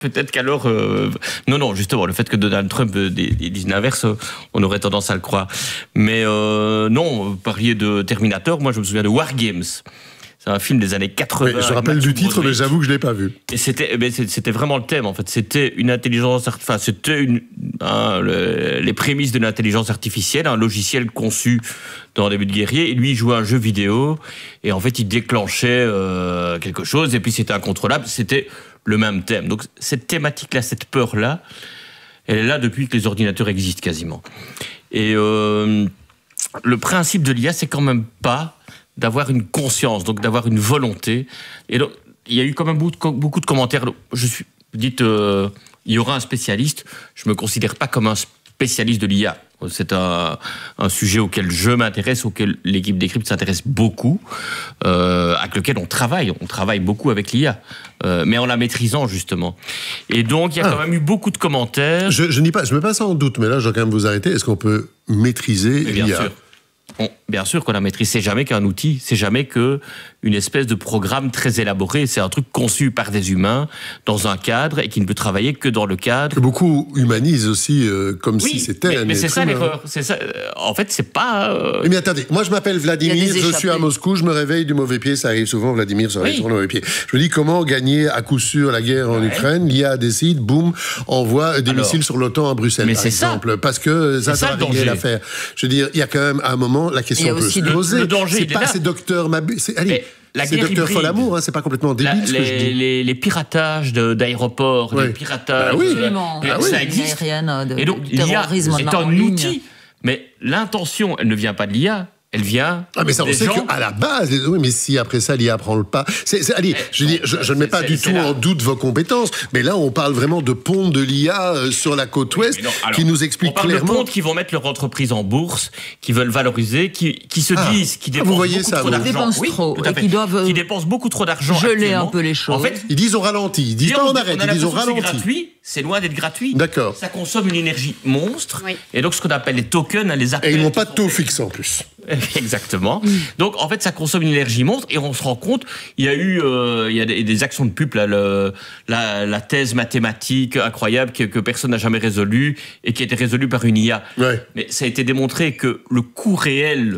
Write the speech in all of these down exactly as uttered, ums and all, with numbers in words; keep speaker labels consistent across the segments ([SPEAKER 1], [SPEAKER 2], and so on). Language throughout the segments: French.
[SPEAKER 1] peut-être qu'alors... Euh, non, non, justement, le fait que Donald Trump dise l'inverse, on aurait tendance à le croire. Mais euh, non, vous parliez de Terminator, moi je me souviens de War Games. C'est un film des années quatre-vingts.
[SPEAKER 2] Oui, je rappelle du titre, mais j'avoue que je ne l'ai pas vu.
[SPEAKER 1] Et c'était, eh c'était vraiment le thème, en fait. C'était une intelligence... Enfin, c'était une, hein, le, les prémices de l'intelligence artificielle, un logiciel conçu dans le début de guerrier. Et lui, il jouait à un jeu vidéo. Et en fait, il déclenchait euh, quelque chose. Et puis, c'était incontrôlable. C'était le même thème. Donc, cette thématique-là, cette peur-là, elle est là depuis que les ordinateurs existent quasiment. Et euh, le principe de l'I A, c'est quand même pas... d'avoir une conscience, donc d'avoir une volonté. Et donc, il y a eu quand même beaucoup de commentaires. Je suis, vous dites, euh, il y aura un spécialiste. Je ne me considère pas comme un spécialiste de l'I A. C'est un, un sujet auquel je m'intéresse, auquel l'équipe Décrypte s'intéresse beaucoup, euh, avec lequel on travaille. On travaille beaucoup avec l'I A, euh, mais en la maîtrisant, justement. Et donc, il y a ah. quand même eu beaucoup de commentaires.
[SPEAKER 2] Je, je, dis pas, je me mets pas ça en doute, mais là, je dois quand même vous arrêter. Est-ce qu'on peut maîtriser
[SPEAKER 1] mais bien
[SPEAKER 2] l'I A ?
[SPEAKER 1] Sûr. On, bien sûr qu'on la maîtrise, c'est jamais qu'un outil, c'est jamais qu'une espèce de programme très élaboré, c'est un truc conçu par des humains dans un cadre et qui ne peut travailler que dans le cadre.
[SPEAKER 2] Que beaucoup humanisent aussi euh, comme oui, si c'était
[SPEAKER 1] mais,
[SPEAKER 2] un
[SPEAKER 1] mais c'est ça
[SPEAKER 2] humain.
[SPEAKER 1] l'erreur. C'est ça. En fait, c'est pas. Euh...
[SPEAKER 2] Mais attendez, moi je m'appelle Vladimir, je suis à Moscou, je me réveille du mauvais pied, ça arrive souvent, Vladimir se réveille oui. sur le mauvais pied. Je me dis comment gagner à coup sûr la guerre en ouais. Ukraine, l'I A décide, boum, envoie des Alors, missiles sur l'OTAN à Bruxelles, par exemple. Ça. Parce que ça, ça va régler l'affaire. Je veux dire, il y a quand même à un moment la question peut se poser.
[SPEAKER 1] Le danger,
[SPEAKER 2] c'est pas ces docteurs Mabu, c'est allez, c'est docteur Folamour, hein, c'est pas complètement débile la, ce que
[SPEAKER 1] les,
[SPEAKER 2] je dis.
[SPEAKER 1] Les, les piratages de, d'aéroports,
[SPEAKER 2] ouais.
[SPEAKER 1] les piratages,
[SPEAKER 2] bah oui.
[SPEAKER 1] euh,
[SPEAKER 2] bah
[SPEAKER 1] ça
[SPEAKER 2] oui.
[SPEAKER 1] existe.
[SPEAKER 3] De,
[SPEAKER 1] et donc l'I A est un outil, mais l'intention, elle ne vient pas de l'I A. Elle vient.
[SPEAKER 2] Ah, mais ça, on sait
[SPEAKER 1] gens...
[SPEAKER 2] qu'à la base, oui, mais si après ça, l'I A prend le pas. C'est, c'est, allez, je, dis, je, je ne mets pas du tout en doute vos compétences, mais là, on parle vraiment de pontes de l'I A sur la côte ouest oui, non, alors, qui nous expliquent clairement.
[SPEAKER 1] On parle de pontes qui vont mettre leur entreprise en bourse, qui veulent valoriser, qui, qui se ah, disent, qui dépensent beaucoup
[SPEAKER 2] ça,
[SPEAKER 1] trop d'argent.
[SPEAKER 3] Dépensent
[SPEAKER 1] oui,
[SPEAKER 3] trop,
[SPEAKER 1] tout à fait.
[SPEAKER 3] Et qui doivent
[SPEAKER 1] qui dépensent beaucoup trop d'argent.
[SPEAKER 3] Geler un peu les choses.
[SPEAKER 1] En fait,
[SPEAKER 2] ils disent on ralentit, ils disent pas on arrête, ils disent on ralentit.
[SPEAKER 1] C'est gratuit. C'est loin d'être gratuit.
[SPEAKER 2] D'accord.
[SPEAKER 1] Ça consomme une énergie monstre.
[SPEAKER 4] Oui.
[SPEAKER 1] Et donc, ce qu'on appelle les tokens, les appels.
[SPEAKER 2] Et ils n'ont pas de taux fixe en plus.
[SPEAKER 1] Exactement. Mm. Donc, en fait, ça consomme une énergie monstre. Et on se rend compte, il y a eu euh, il y a des, des actions de pub, là, le, la, la thèse mathématique incroyable que, que personne n'a jamais résolue et qui a été résolue par une I A.
[SPEAKER 2] Ouais.
[SPEAKER 1] Mais ça a été démontré que le coût réel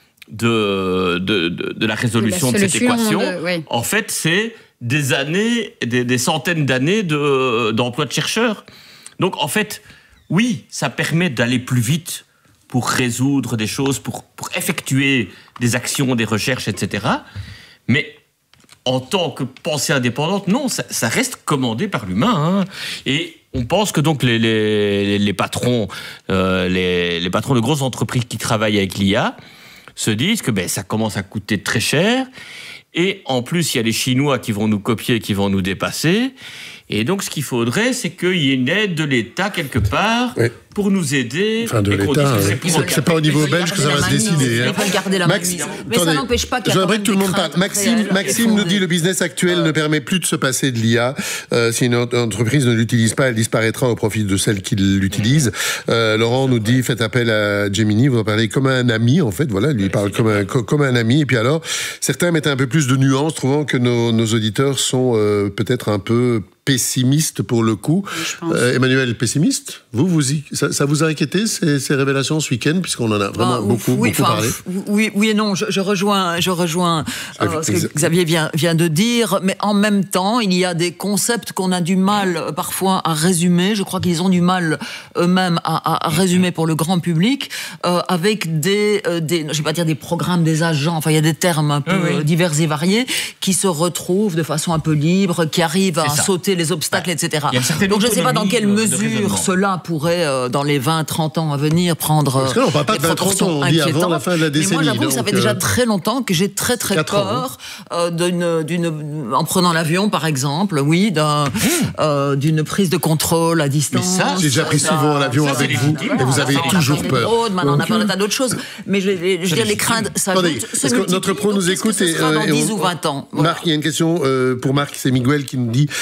[SPEAKER 1] de, de, de, de la résolution de, la de cette équation,
[SPEAKER 4] de, ouais.
[SPEAKER 1] en fait, c'est des années, des, des centaines d'années de, d'emploi de chercheurs. Donc, en fait, oui, ça permet d'aller plus vite pour résoudre des choses, pour, pour effectuer des actions, des recherches, et cetera. Mais en tant que pensée indépendante, non, ça, ça reste commandé par l'humain. Hein. Et on pense que donc les, les, les patrons, euh, les, les patrons de grosses entreprises qui travaillent avec l'I A se disent que ben, ça commence à coûter très cher. Et en plus, il y a les Chinois qui vont nous copier, qui vont nous dépasser. Et donc, ce qu'il faudrait, c'est qu'il y ait une aide de l'État quelque part oui. pour nous aider.
[SPEAKER 2] Enfin, de l'État, c'est, c'est, c'est pas au niveau belge que ça va se décider.
[SPEAKER 3] Hein. Il faut garder la
[SPEAKER 2] Max,
[SPEAKER 3] main mais attendez, ça n'empêche pas qu'il y a
[SPEAKER 2] j'aimerais que tout le monde parle. Maxime, Maxime nous dit le business actuel euh... ne permet plus de se passer de l'I A. Euh, si une entreprise ne l'utilise pas, elle disparaîtra au profit de celle qui l'utilise. Euh, Laurent nous dit faites appel à Gemini, vous en parlez comme un ami, en fait. Voilà, lui il parle comme un, comme un ami. Et puis alors, certains mettent un peu plus de nuances, trouvant que nos, nos auditeurs sont euh, peut-être un peu pessimiste pour le coup. Euh, Emmanuel, pessimiste vous, vous y, ça, ça vous a inquiété ces, ces révélations ce week-end, puisqu'on en a vraiment ah, beaucoup,
[SPEAKER 3] oui,
[SPEAKER 2] beaucoup parlé.
[SPEAKER 3] Oui, oui et non, je, je rejoins, je rejoins euh, ce que Xavier vient, vient de dire, mais en même temps, il y a des concepts qu'on a du mal parfois à résumer. Je crois qu'ils ont du mal eux-mêmes à, à résumer pour le grand public, euh, avec des, euh, des, je vais pas dire des programmes, des agents, enfin il y a des termes un peu oui, oui. divers et variés, qui se retrouvent de façon un peu libre, qui arrivent à sauter les obstacles, et cetera. Donc je ne sais pas dans quelle mesure cela pourrait, euh, dans les vingt trente ans à venir, prendre
[SPEAKER 2] Parce que là, on parle pas de vingt trente ans, on dit avant la fin de la décennie.
[SPEAKER 3] Mais moi, j'avoue
[SPEAKER 2] donc,
[SPEAKER 3] que ça fait
[SPEAKER 2] euh...
[SPEAKER 3] déjà très longtemps que j'ai très très peur euh, d'une, d'une, en prenant l'avion, par exemple, oui, d'un, euh, d'une prise de contrôle à distance.
[SPEAKER 2] Mais ça, j'ai déjà pris souvent l'avion ça, avec vous, et vous avez
[SPEAKER 3] on
[SPEAKER 2] toujours
[SPEAKER 3] a
[SPEAKER 2] peur.
[SPEAKER 3] Drone, maintenant, on a parlé d'un tas d'autres choses. Mais je, je veux dire, les craintes s'ajoutent.
[SPEAKER 2] Parce que notre pro nous écoute.
[SPEAKER 3] Et,
[SPEAKER 2] euh,
[SPEAKER 3] dans dix ou vingt ans.
[SPEAKER 2] Marc, il y a une question euh, pour Marc, c'est Miguel qui nous dit, mais ça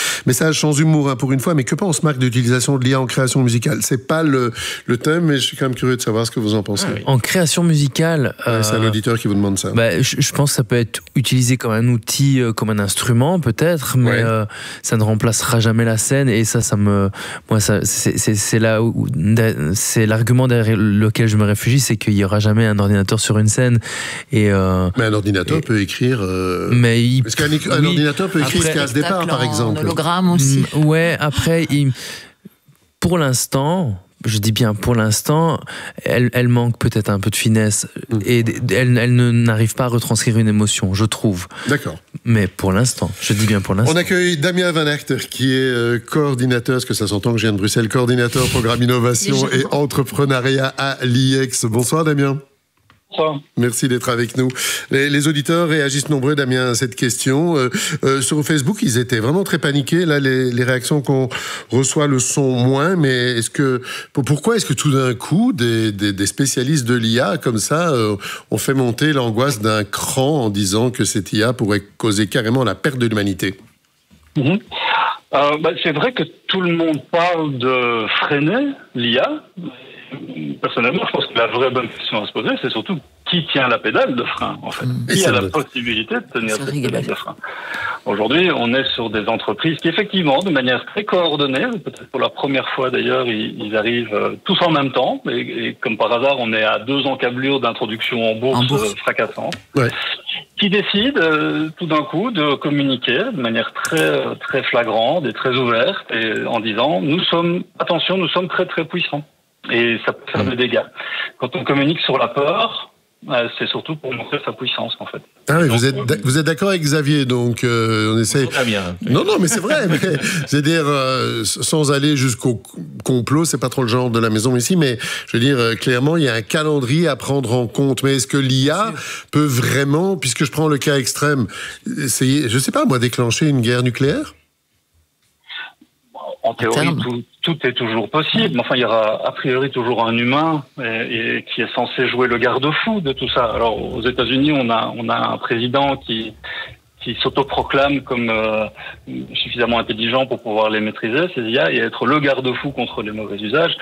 [SPEAKER 2] message sans humour, hein, pour une fois, mais que pense Marc d'utilisation de l'I A en création musicale? C'est pas le, le thème, mais je suis quand même curieux de savoir ce que vous en pensez. Ah oui.
[SPEAKER 4] En création musicale...
[SPEAKER 2] Euh, c'est un auditeur qui vous demande ça.
[SPEAKER 4] Bah, je, je pense que ça peut être utilisé comme un outil, euh, comme un instrument peut-être, mais ouais. euh, ça ne remplacera jamais la scène, et ça, ça me... Moi, ça, c'est, c'est, c'est, là où, c'est l'argument derrière lequel je me réfugie, c'est qu'il n'y aura jamais un ordinateur sur une scène. Et, euh,
[SPEAKER 2] mais un ordinateur et, peut écrire... Euh,
[SPEAKER 4] mais il,
[SPEAKER 2] parce qu'un un oui, ordinateur peut écrire ce casse départ, par exemple.
[SPEAKER 3] Un hologramme aussi.
[SPEAKER 4] Mm, ouais, après, il, pour l'instant... Je dis bien pour l'instant, elle, elle manque peut-être un peu de finesse mmh. et elle, elle ne, n'arrive pas à retranscrire une émotion, je trouve.
[SPEAKER 2] D'accord.
[SPEAKER 4] Mais pour l'instant, je dis bien pour l'instant.
[SPEAKER 2] On accueille Damien Van Aert, qui est euh, coordinateur, parce que ça s'entend que je viens de Bruxelles, coordinateur programme innovation et entrepreneuriat à l'I E X. Bonsoir Damien. Merci d'être avec nous. Les, les auditeurs réagissent nombreux, Damien, à cette question. Euh, euh, sur Facebook, ils étaient vraiment très paniqués. Là, les, les réactions qu'on reçoit le sont moins. Mais est-ce que, pourquoi est-ce que tout d'un coup, des, des, des spécialistes de l'I A, comme ça, euh, ont fait monter l'angoisse d'un cran en disant que cette I A pourrait causer carrément la perte de l'humanité?
[SPEAKER 5] Mmh. Euh, bah, c'est vrai que tout le monde parle de freiner l'I A. Personnellement, je pense que la vraie bonne question à se poser, c'est surtout qui tient la pédale de frein, en fait. Mmh. Qui a la possibilité de tenir cette pédale de frein. Aujourd'hui, on est sur des entreprises qui, effectivement, de manière très coordonnée, peut-être pour la première fois d'ailleurs, ils, ils arrivent euh, tous en même temps, et, et comme par hasard, on est à deux encablures d'introduction en bourse, en bourse. Euh, fracassante, ouais. qui décident euh, tout d'un coup de communiquer de manière très, très flagrante et très ouverte, et en disant, nous sommes, attention, nous sommes très très puissants. Et ça peut faire des dégâts. Quand on communique sur la peur, euh, c'est surtout pour montrer sa puissance, en fait.
[SPEAKER 2] Ah oui, vous êtes, vous êtes d'accord avec Xavier, donc euh, on essaie...
[SPEAKER 1] Très bien.
[SPEAKER 2] Non, non, mais c'est vrai. Mais, c'est-à-dire, euh, sans aller jusqu'au complot, c'est pas trop le genre de la maison ici, mais je veux dire, euh, clairement, il y a un calendrier à prendre en compte. Mais est-ce que l'I A peut vraiment, puisque je prends le cas extrême, essayer, je sais pas, moi, déclencher une guerre nucléaire?
[SPEAKER 5] En théorie, tout, tout est toujours possible. Enfin, il y aura a priori toujours un humain et, et qui est censé jouer le garde-fou de tout ça. Alors, aux États-Unis, on a, on a un président qui, qui s'autoproclame comme euh, suffisamment intelligent pour pouvoir les maîtriser, ces I A, et être le garde-fou contre les mauvais usages.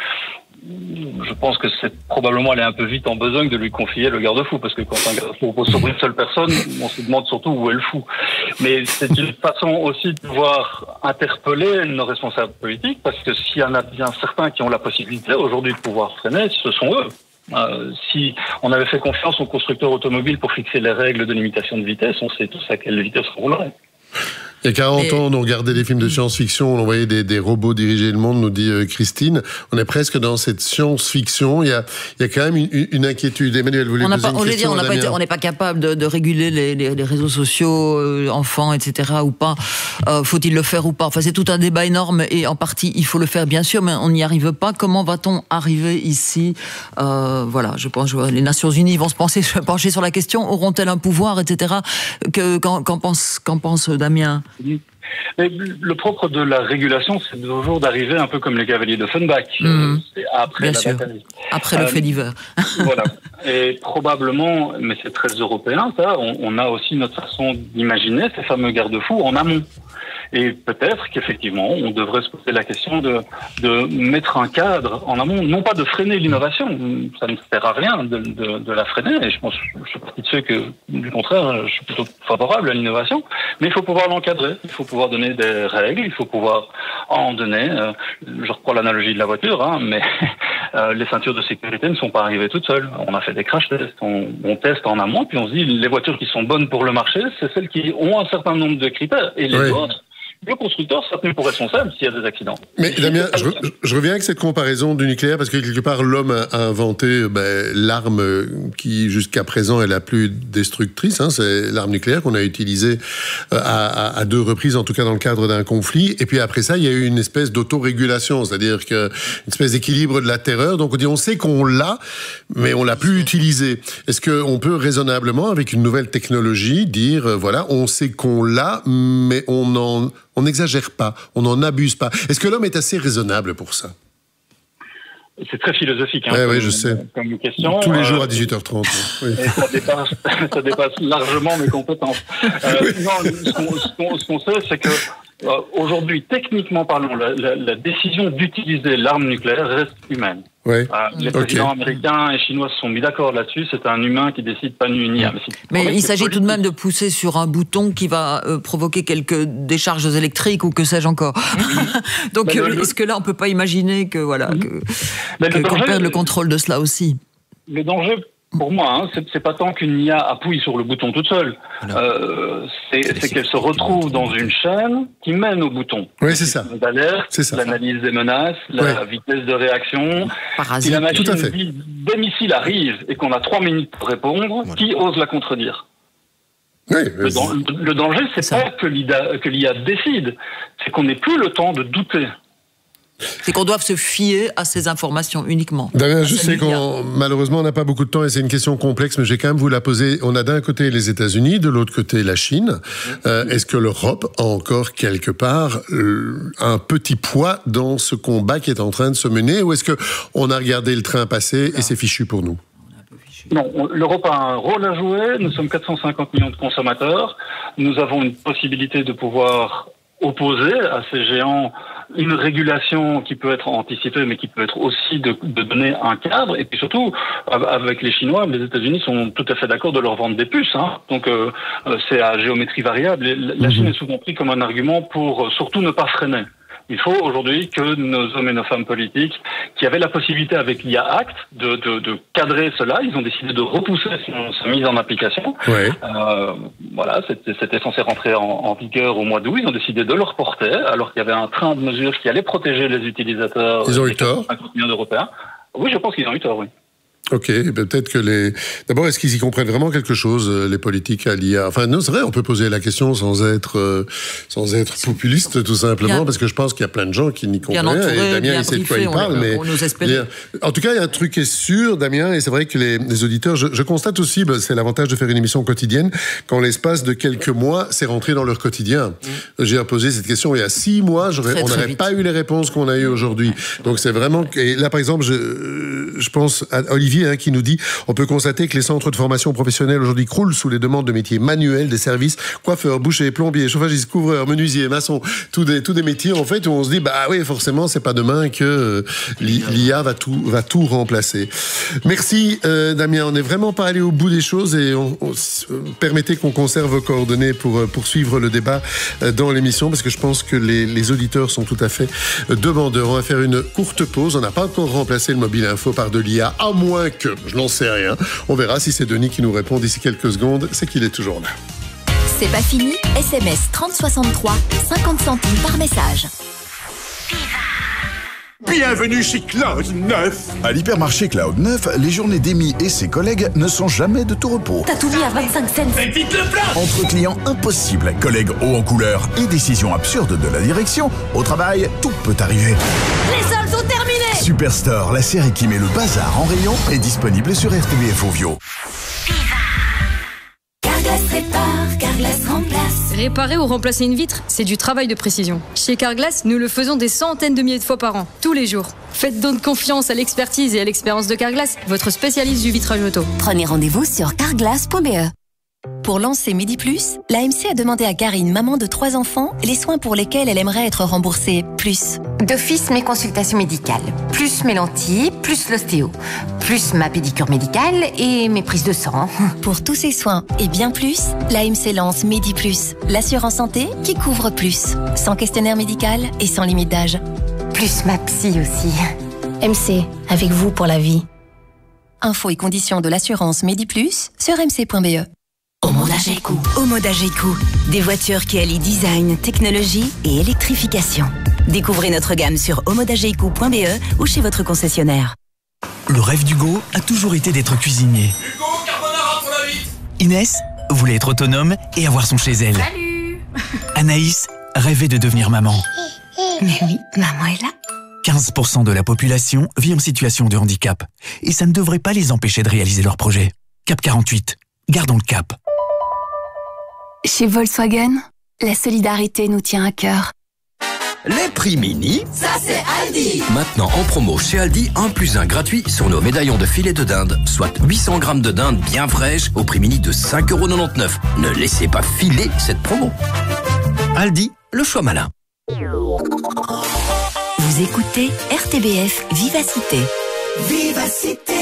[SPEAKER 5] Je pense que c'est probablement aller un peu vite en besogne de lui confier le garde-fou, parce que quand un garde-fou repose sur une seule personne, on se demande surtout où est le fou. Mais c'est une façon aussi de pouvoir interpeller nos responsables politiques, parce que s'il y en a bien certains qui ont la possibilité aujourd'hui de pouvoir freiner, ce sont eux. Euh, si on avait fait confiance aux constructeurs automobiles pour fixer les règles de limitation de vitesse, on sait tous à quelle vitesse on roulerait.
[SPEAKER 2] Il y a quarante Mais... ans, on regardait des films de science-fiction, on voyait des, des robots diriger le monde, nous dit euh, Christine. On est presque dans cette science-fiction. Il y a, il y a quand même une, une inquiétude. Emmanuel, vous voulez poser une question?
[SPEAKER 3] On n'est pas, pas capable de, de réguler les, les, les réseaux sociaux, euh, enfants, et cetera, ou pas. Euh, faut-il le faire ou pas? Enfin, c'est tout un débat énorme, et en partie, il faut le faire, bien sûr, mais on n'y arrive pas. Comment va-t-on arriver ici? euh, Voilà, je pense que les Nations Unies vont se pencher, se pencher sur la question. Auront-elles un pouvoir, et cetera. Que, qu'en, qu'en pense, qu'en pense Damien?
[SPEAKER 5] Mais le propre de la régulation, c'est toujours d'arriver un peu comme les cavaliers d'Offenbach. Mmh. C'est après
[SPEAKER 3] Bien
[SPEAKER 5] la
[SPEAKER 3] sûr.
[SPEAKER 5] bataille.
[SPEAKER 3] Après le euh, fait divers.
[SPEAKER 5] Voilà. Et probablement, mais c'est très européen, ça, on, on a aussi notre façon d'imaginer ces fameux garde-fous en amont. Et peut-être qu'effectivement, on devrait se poser la question de, de mettre un cadre en amont, non pas de freiner l'innovation, ça ne sert à rien de, de, de la freiner, et je pense, je suis partie de ceux que, du contraire, je suis plutôt favorable à l'innovation, mais il faut pouvoir l'encadrer, il faut pouvoir donner des règles, il faut pouvoir en donner, euh, je reprends l'analogie de la voiture, hein, mais euh, les ceintures de sécurité ne sont pas arrivées toutes seules, on a fait des crash tests, on, on teste en amont, puis on se dit, les voitures qui sont bonnes pour le marché, c'est celles qui ont un certain nombre de critères, et les oui. autres, le constructeur sera tenu pour responsable s'il y a des accidents.
[SPEAKER 2] Mais Damien, je, je reviens avec cette comparaison du nucléaire, parce que quelque part, l'homme a inventé ben, l'arme qui, jusqu'à présent, est la plus destructrice. Hein, c'est l'arme nucléaire qu'on a utilisée à, à deux reprises, en tout cas dans le cadre d'un conflit. Et puis après ça, il y a eu une espèce d'autorégulation, c'est-à-dire que, une espèce d'équilibre de la terreur. Donc on dit, on sait qu'on l'a, mais on l'a plus utilisé. Est-ce qu'on peut raisonnablement, avec une nouvelle technologie, dire, voilà, on sait qu'on l'a, mais on en... on n'exagère pas, on n'en abuse pas. Est-ce que l'homme est assez raisonnable pour ça?
[SPEAKER 5] C'est très philosophique, hein,
[SPEAKER 2] ouais,
[SPEAKER 5] comme,
[SPEAKER 2] oui, je sais.
[SPEAKER 5] comme question.
[SPEAKER 2] Tous les
[SPEAKER 5] euh,
[SPEAKER 2] jours à dix-huit heures trente. Oui.
[SPEAKER 5] Ça, dépasse, ça dépasse largement mes compétences. Euh, oui. Non, ce qu'on, ce, qu'on, ce qu'on sait, c'est que Euh, aujourd'hui, techniquement parlant, la, la, la décision d'utiliser l'arme nucléaire reste humaine.
[SPEAKER 2] Ouais.
[SPEAKER 5] Euh, les okay. présidents américains et chinois se sont mis d'accord là-dessus. C'est un humain qui décide, pas une I A.
[SPEAKER 3] Mais, Mais il s'agit tout de même de pousser sur un bouton qui va euh, provoquer quelques décharges électriques ou que sais-je encore. Donc, euh, le, est-ce que là, on peut pas imaginer que voilà que, que, qu'on danger, perde le contrôle de cela aussi?
[SPEAKER 5] Le danger, pour moi, hein, c'est, c'est pas tant qu'une I A appuie sur le bouton toute seule. Euh, c'est, c'est, c'est qu'elle se retrouve dans une chaîne qui mène au bouton.
[SPEAKER 2] Oui, c'est ça.
[SPEAKER 5] L'alerte,
[SPEAKER 2] c'est ça.
[SPEAKER 5] L'analyse des menaces, la ouais. vitesse de réaction.
[SPEAKER 3] Parasite.
[SPEAKER 5] Si la machine
[SPEAKER 2] Tout à fait.
[SPEAKER 5] dit des missiles arrivent et qu'on a trois minutes pour répondre, voilà. Qui ose la contredire?
[SPEAKER 2] Oui,
[SPEAKER 5] le, dan- le danger, c'est, c'est pas que l'I A, que l'I A décide, c'est qu'on n'ait plus le temps de douter.
[SPEAKER 3] C'est qu'on doit se fier à ces informations uniquement.
[SPEAKER 2] Damien, je sais qu'on, malheureusement, on n'a pas beaucoup de temps et c'est une question complexe, mais j'ai quand même vous la poser. On a d'un côté les États-Unis, de l'autre côté la Chine. Euh, est-ce que l'Europe a encore quelque part euh, un petit poids dans ce combat qui est en train de se mener, ou est-ce que on a regardé le train passer et c'est fichu pour nous?
[SPEAKER 5] Non, l'Europe a un rôle à jouer. Nous sommes quatre cent cinquante millions de consommateurs. Nous avons une possibilité de pouvoir opposer à ces géants une régulation qui peut être anticipée, mais qui peut être aussi de, de donner un cadre. Et puis surtout, avec les Chinois, les États-Unis sont tout à fait d'accord de leur vendre des puces. Hein. Donc euh, c'est à géométrie variable. Et la Chine est souvent prise comme un argument pour surtout ne pas freiner. Il faut aujourd'hui que nos hommes et nos femmes politiques, qui avaient la possibilité avec l'I A Act de, de, de cadrer cela, ils ont décidé de repousser son, sa mise en application.
[SPEAKER 2] Ouais.
[SPEAKER 5] Euh, voilà, c'était, c'était censé rentrer en, en vigueur au mois d'août. Ils ont décidé de le reporter, alors qu'il y avait un train de mesures qui allait protéger les utilisateurs.
[SPEAKER 2] Ils ont eu tort.
[SPEAKER 5] cinquante millions d'Européens. Oui, je pense qu'ils ont eu tort, oui.
[SPEAKER 2] Ok, peut-être que les... D'abord, est-ce qu'ils y comprennent vraiment quelque chose, les politiques à l'I A? Enfin, non, c'est vrai, on peut poser la question sans être, euh, sans être populiste, tout simplement, bien, parce que je pense qu'il y a plein de gens qui n'y comprennent rien. Et Damien, il sait de quoi il parle, mais...
[SPEAKER 3] On nous espérait.
[SPEAKER 2] En tout cas, il y a un truc qui est sûr, Damien, et c'est vrai que les, les auditeurs, je, je constate aussi, bah, c'est l'avantage de faire une émission quotidienne, qu'en l'espace de quelques mois, c'est rentré dans leur quotidien. Mmh. J'ai posé cette question il y a six mois, j'aurais, très, on n'aurait pas eu les réponses qu'on a eues aujourd'hui. Donc c'est vraiment... Et là, par exemple, je, je pense à Olivier, Hein, qui nous dit on peut constater que les centres de formation professionnelle aujourd'hui croulent sous les demandes de métiers manuels, des services, coiffeurs, bouchers, plombiers, chauffagistes, couvreurs, menuisiers, maçons, tous des, tous des métiers en fait où on se dit bah oui forcément c'est pas demain que euh, l'I A va tout, va tout remplacer. Merci euh, Damien, on n'est vraiment pas allé au bout des choses et on, on, euh, permettez qu'on conserve vos coordonnées pour euh, poursuivre le débat euh, dans l'émission parce que je pense que les, les auditeurs sont tout à fait euh, demandeurs. On va faire une courte pause, on n'a pas encore remplacé le mobile info par de l'I A, à moins que, je n'en sais rien. On verra si c'est Denis qui nous répond d'ici quelques secondes. C'est qu'il est toujours là.
[SPEAKER 6] C'est pas fini. S M S trente soixante-trois, cinquante centimes par message.
[SPEAKER 7] Bienvenue chez Cloud neuf.
[SPEAKER 8] À l'hypermarché Cloud neuf, les journées d'Amy et ses collègues ne sont jamais de tout repos.
[SPEAKER 6] T'as tout mis à vingt-cinq cents.
[SPEAKER 7] Faites vite le plein.
[SPEAKER 8] Entre clients impossibles, collègues hauts en couleur et décisions absurdes de la direction, au travail, tout peut arriver.
[SPEAKER 6] Les soldes sont terminés.
[SPEAKER 8] Superstore, la série qui met le bazar en rayon, est disponible sur R T B F Ovio.
[SPEAKER 6] Carglass répare, Carglass remplace.
[SPEAKER 9] Réparer ou remplacer une vitre, c'est du travail de précision. Chez Carglass, nous le faisons des centaines de milliers de fois par an, tous les jours. Faites donc confiance à l'expertise et à l'expérience de Carglass, votre spécialiste du vitrage auto.
[SPEAKER 6] Prenez rendez-vous sur carglass point b e. Pour lancer Midi Plus, l'A M C a demandé à Karine, maman de trois enfants, les soins pour lesquels elle aimerait être remboursée plus.
[SPEAKER 10] D'office, mes consultations médicales, plus mes lentilles, plus l'ostéo, plus ma pédicure médicale et mes prises de sang.
[SPEAKER 6] Pour tous ces soins et bien plus, l'A M C lance Midi Plus, l'assurance santé qui couvre plus, sans questionnaire médical et sans limite d'âge.
[SPEAKER 10] Plus ma psy aussi.
[SPEAKER 6] M C, avec vous pour la vie. Infos et conditions de l'assurance Midi Plus sur m c point b e. Omoda G-Coup. Omoda G-Coup. Des voitures qui allient design, technologie et électrification. Découvrez notre gamme sur omoda g coup point b e ou chez votre concessionnaire.
[SPEAKER 11] Le rêve d'Hugo a toujours été d'être cuisinier.
[SPEAKER 12] Hugo, carbonara pour la vite.
[SPEAKER 11] Inès voulait être autonome et avoir son chez elle.
[SPEAKER 10] Salut.
[SPEAKER 11] Anaïs rêvait de devenir maman.
[SPEAKER 10] Mais oui, maman est là.
[SPEAKER 11] quinze pour cent de la population vit en situation de handicap. Et ça ne devrait pas les empêcher de réaliser leurs projets. Cap quarante-huit. Gardons le cap.
[SPEAKER 13] Chez Volkswagen, la solidarité nous tient à cœur.
[SPEAKER 14] Les prix mini,
[SPEAKER 15] ça c'est Aldi.
[SPEAKER 14] Maintenant en promo chez Aldi, un plus un gratuit sur nos médaillons de filet de dinde, soit huit cents grammes de dinde bien fraîche au prix mini de cinq euros quatre-vingt-dix-neuf. Ne laissez pas filer cette promo. Aldi, le choix malin.
[SPEAKER 6] Vous écoutez R T B F Vivacité.
[SPEAKER 2] Vivacité.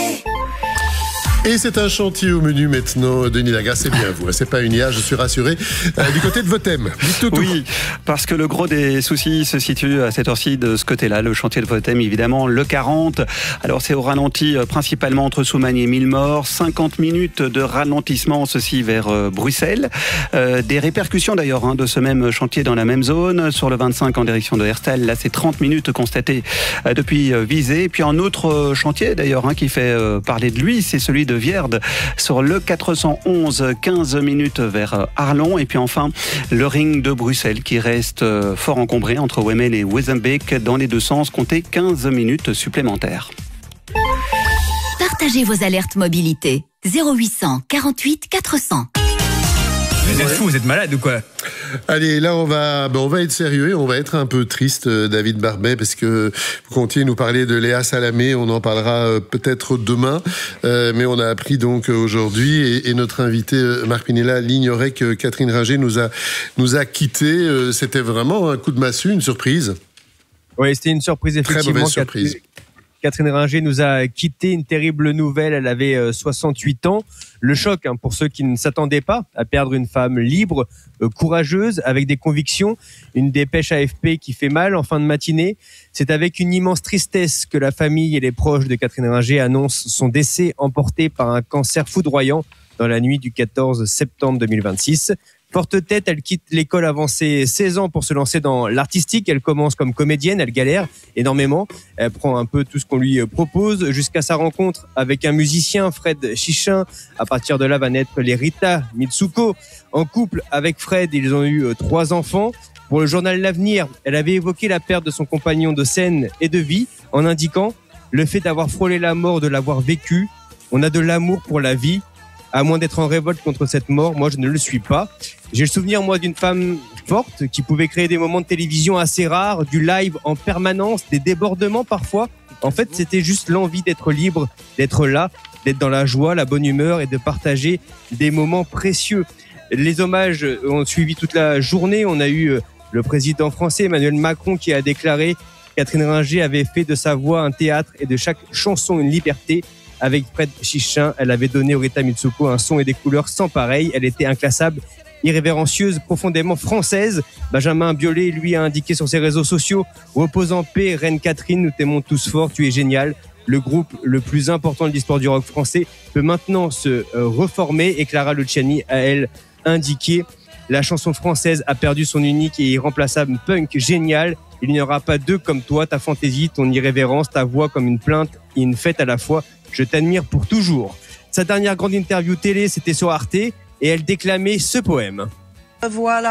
[SPEAKER 2] Et c'est un chantier au menu maintenant, Denis Lagarde, c'est bien vous, c'est pas une I A, je suis rassuré. Euh, du côté de vos thèmes, dites tout, tout.
[SPEAKER 15] Oui, parce que le gros des soucis se situe à cette heure-ci de ce côté-là, le chantier de vos thèmes, évidemment, le quarante. Alors c'est au ralenti principalement entre Soumagne et Millemort, cinquante minutes de ralentissement, ceci vers euh, Bruxelles. Euh, des répercussions d'ailleurs hein, de ce même chantier dans la même zone, sur le vingt-cinq en direction de Herstal, là c'est trente minutes constatées euh, depuis euh, Visé. Et puis un autre euh, chantier d'ailleurs hein, qui fait euh, parler de lui, c'est celui de Vierde sur le quatre cent onze, quinze minutes vers Arlon. Et puis enfin le ring de Bruxelles qui reste fort encombré entre Wemmel et Wezenbeek dans les deux sens, comptez quinze minutes supplémentaires.
[SPEAKER 6] Partagez vos alertes mobilité. zéro huit cent quarante-huit quatre cents.
[SPEAKER 16] Vous êtes fou, vous êtes malade ou quoi?
[SPEAKER 2] Allez, là on va, ben on va être sérieux et on va être un peu triste, David Barbet, parce que vous comptiez nous parler de Léa Salamé. On en parlera peut-être demain, euh, mais on a appris donc aujourd'hui et, et notre invité Marc Pinella l'ignorait que Catherine Ringer nous a nous a quittés. C'était vraiment un coup de massue, une surprise.
[SPEAKER 16] Oui, c'était une surprise effectivement.
[SPEAKER 2] Très mauvaise surprise.
[SPEAKER 16] Catherine Ringer nous a quitté, une terrible nouvelle, elle avait soixante-huit ans. Le choc hein, pour ceux qui ne s'attendaient pas à perdre une femme libre, euh, courageuse, avec des convictions, une dépêche A F P qui fait mal en fin de matinée. C'est avec une immense tristesse que la famille et les proches de Catherine Ringer annoncent son décès emporté par un cancer foudroyant dans la nuit du quatorze septembre deux mille vingt-six. Forte tête, elle quitte l'école avant ses seize ans pour se lancer dans l'artistique. Elle commence comme comédienne, elle galère énormément. Elle prend un peu tout ce qu'on lui propose jusqu'à sa rencontre avec un musicien, Fred Chichin. À partir de là va naître les Rita Mitsuko. En couple avec Fred, ils ont eu trois enfants. Pour le journal L'Avenir, elle avait évoqué la perte de son compagnon de scène et de vie en indiquant le fait d'avoir frôlé la mort, de l'avoir vécu. On a de l'amour pour la vie. À moins d'être en révolte contre cette mort, moi je ne le suis pas. J'ai le souvenir moi d'une femme forte qui pouvait créer des moments de télévision assez rares, du live en permanence, des débordements parfois. En fait, c'était juste l'envie d'être libre, d'être là, d'être dans la joie, la bonne humeur et de partager des moments précieux. Les hommages ont suivi toute la journée. On a eu le président français Emmanuel Macron qui a déclaré Catherine Ringer avait fait de sa voix un théâtre et de chaque chanson une liberté. Avec Fred Chichin, elle avait donné au Rita Mitsuko un son et des couleurs sans pareil. Elle était inclassable, irrévérencieuse, profondément française. Benjamin Biolay, lui, a indiqué sur ses réseaux sociaux « Repose en paix, Reine Catherine, nous t'aimons tous fort, tu es génial. Le groupe le plus important de l'histoire du rock français peut maintenant se reformer. » Et Clara Luciani a, elle, indiqué « La chanson française a perdu son unique et irremplaçable punk génial. Il n'y aura pas deux comme toi, ta fantaisie, ton irrévérence, ta voix comme une plainte et une fête à la fois. Je t'admire pour toujours. » Sa dernière grande interview télé, c'était sur Arte et elle déclamait ce poème.
[SPEAKER 17] Voilà.